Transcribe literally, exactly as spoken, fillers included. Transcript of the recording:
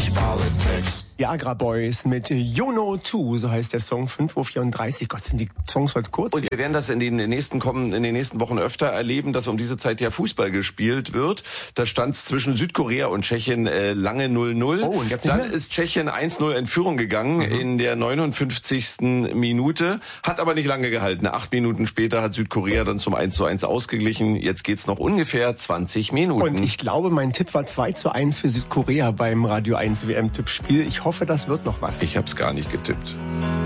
politics. Die Agra Boys mit You Know Too, so heißt der Song, fünf Uhr vierunddreißig. Gott, sind die Songs heute kurz. Und wir werden das in den nächsten kommen, in den nächsten Wochen öfter erleben, dass um diese Zeit ja Fußball gespielt wird. Da stand es zwischen Südkorea und Tschechien äh, lange null null. Oh, und jetzt nicht Dann mehr? ist Tschechien eins null in Führung gegangen mhm. in der neunundfünfzigsten Minute. Hat aber nicht lange gehalten. Acht Minuten später hat Südkorea dann zum eins zu eins ausgeglichen. Jetzt geht's noch ungefähr zwanzig Minuten. Und ich glaube, mein Tipp war zwei zu eins für Südkorea beim Radio eins W M-Tippspiel. Ich hoffe, das wird noch was. Ich hab's gar nicht getippt.